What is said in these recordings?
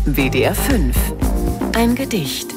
WDR 5. Ein Gedicht.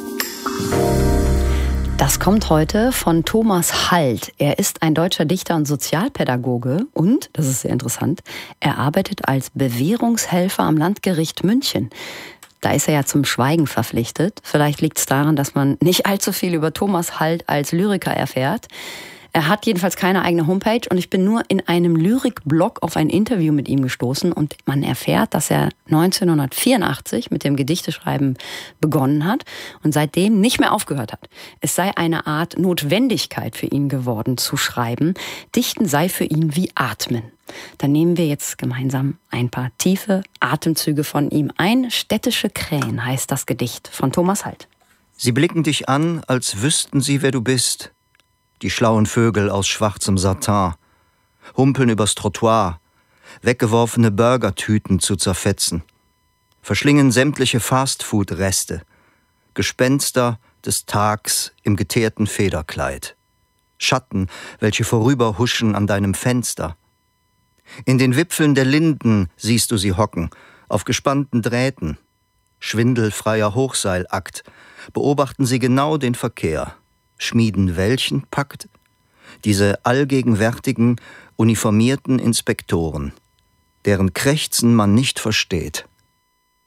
Das kommt heute von Thomas Halt. Er ist ein deutscher Dichter und Sozialpädagoge und, das ist sehr interessant, er arbeitet als Bewährungshelfer am Landgericht München. Da ist er ja zum Schweigen verpflichtet. Vielleicht liegt es daran, dass man nicht allzu viel über Thomas Halt als Lyriker erfährt. Er hat jedenfalls keine eigene Homepage und ich bin nur in einem Lyrik-Blog auf ein Interview mit ihm gestoßen und man erfährt, dass er 1984 mit dem Gedichteschreiben begonnen hat und seitdem nicht mehr aufgehört hat. Es sei eine Art Notwendigkeit für ihn geworden zu schreiben. Dichten sei für ihn wie Atmen. Dann nehmen wir jetzt gemeinsam ein paar tiefe Atemzüge von ihm ein. Städtische Krähen heißt das Gedicht von Thomas Halt. Sie blicken dich an, als wüssten sie, wer du bist. Die schlauen Vögel aus schwarzem Satin, humpeln übers Trottoir, weggeworfene Burgertüten zu zerfetzen, verschlingen sämtliche Fastfood-Reste, Gespenster des Tags im geteerten Federkleid, Schatten, welche vorüberhuschen an deinem Fenster. In den Wipfeln der Linden siehst du sie hocken, auf gespannten Drähten, schwindelfreier Hochseilakt, beobachten sie genau den Verkehr. Schmieden welchen Pakt? Diese allgegenwärtigen, uniformierten Inspektoren, deren Krächzen man nicht versteht.